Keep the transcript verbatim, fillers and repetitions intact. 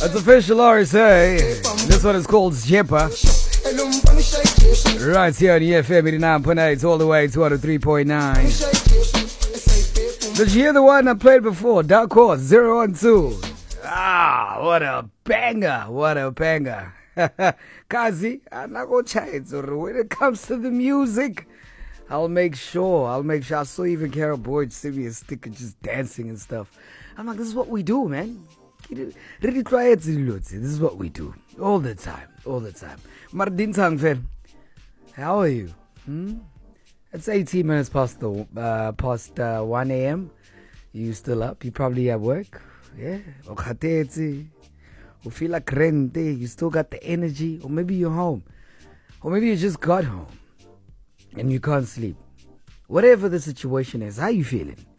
It's official R S A. This one is called Jepa. Right here on E F M eighty-nine point eight all the way to one oh three point nine. Did you hear the one I played before? Dark Horse zero one two. Ah, what a banger. What a banger. Kazi, I'm not going to change. When it comes to the music, I'll make sure. I'll make sure. I saw even Carol Boyd send me a sticker just dancing and stuff. I'm like, this is what we do, man. Really try it. This is what we do. All the time. All the time. Mardin Sangfen, how are you? Hmm? It's eighteen minutes past the uh, past uh, one a.m. You still up? You probably at work. Yeah. You feel like rente. You still got the energy. Or maybe you're home. Or maybe you just got home. And you can't sleep. Whatever the situation is, how you feeling?